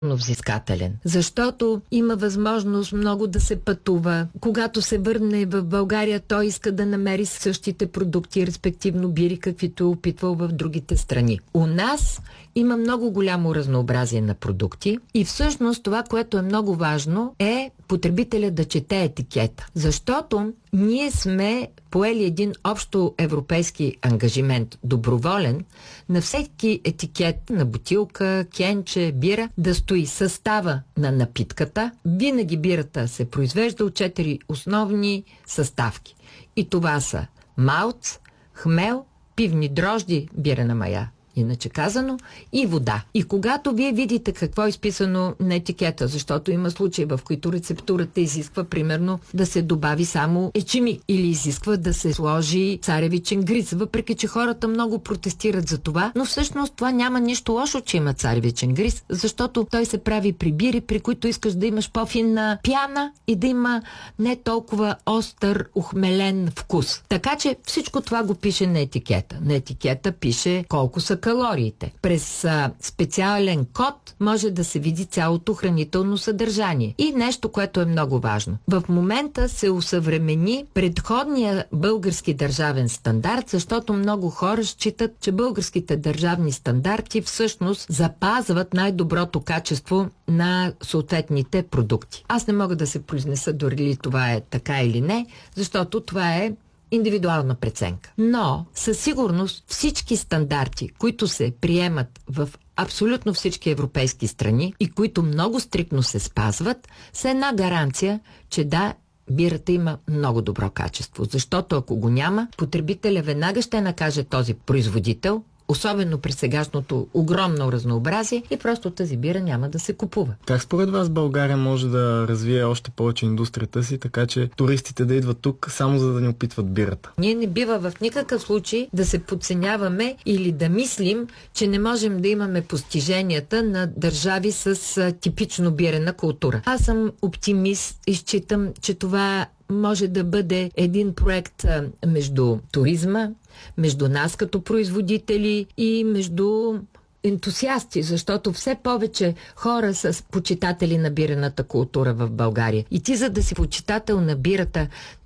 взискателен, защото има възможност много да се пътува. Когато се върне в България, той иска да намери същите продукти, респективно бири, каквито е опитвал в другите страни. У нас има много голямо разнообразие на продукти и всъщност това, което е много важно, е потребителя да чете етикета. Защото ние сме поели един общо европейски ангажимент, доброволен, на всеки етикет, на бутилка, кенче, бира, да стои състава на напитката. Винаги бирата се произвежда от 4 основни съставки. И това са малц, хмел, пивни дрожди, бирена мая, иначе казано, и вода. И когато вие видите какво е изписано на етикета, защото има случаи, в които рецептурата изисква, примерно, да се добави само ечемик или изисква да се сложи царевичен гриз, въпреки че хората много протестират за това, но всъщност това няма нищо лошо, че има царевичен гриз, защото той се прави при бири, при които искаш да имаш по-финна пяна и да има не толкова остър, ухмелен вкус. Така че всичко това го пише на етикета. На етикета пише колко са калориите. През специален код може да се види цялото хранително съдържание. И нещо, което е много важно. В момента се усъвремени предходния български държавен стандарт, защото много хора считат, че българските държавни стандарти всъщност запазват най-доброто качество на съответните продукти. Аз не мога да се произнеса дори това е така или не, защото това е индивидуална преценка. Но със сигурност всички стандарти, които се приемат в абсолютно всички европейски страни и които много стриктно се спазват, са една гаранция, че да, бирата има много добро качество. Защото ако го няма, потребителя веднага ще накаже този производител, особено при сегашното огромно разнообразие, и просто тази бира няма да се купува. Как според вас България може да развие още повече индустрията си, така че туристите да идват тук само за да ни опитват бирата? Ние не бива в никакъв случай да се подценяваме или да мислим, че не можем да имаме постиженията на държави с типично бирена култура. Аз съм оптимист и считам, че това може да бъде един проект между туризма, между нас като производители и между ентусиасти, защото все повече хора са почитатели на бирената култура в България. И ти, за да си почитател на бирата,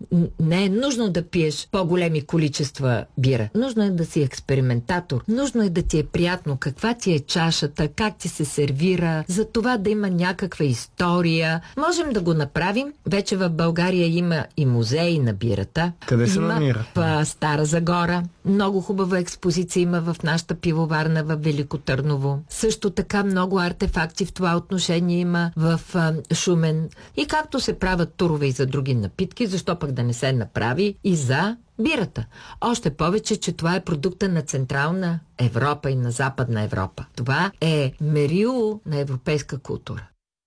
не е нужно да пиеш по-големи количества бира. Нужно е да си експериментатор. Нужно е да ти е приятно каква ти е чашата, как ти се сервира, за това да има някаква история. Можем да го направим. Вече в България има и музеи на бирата. Къде се намира? В Стара Загора. Много хубава експозиция има в нашата пивоварна в Велико Търново. Също така много артефакти в това отношение има в Шумен. И както се правят турове и за други напитки, защо пък да не се направи и за бирата. Още повече, че това е продукта на Централна Европа и на Западна Европа. Това е мерило на европейска култура.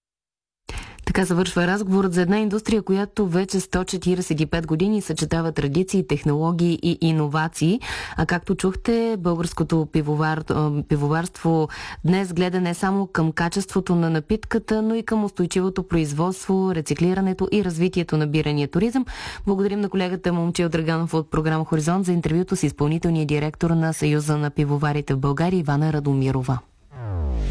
Така завършва разговорът за една индустрия, която вече 145 години съчетава традиции, технологии и иновации. А както чухте, българското пивоварство днес гледа не само към качеството на напитката, но и към устойчивото производство, рециклирането и развитието на бирения туризъм. Благодарим на колегата Момчил Драганов от програма Хоризонт за интервюто с изпълнителния директор на Съюза на пивоварите в България Ивана Радомирова.